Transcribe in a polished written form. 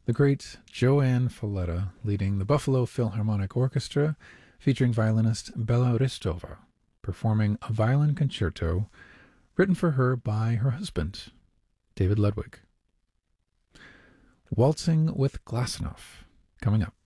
the great Joanne Falletta leading the Buffalo Philharmonic Orchestra, featuring violinist Bela Ristova, performing a violin concerto written for her by her husband, David Ludwig. Waltzing with Glassenough, coming up.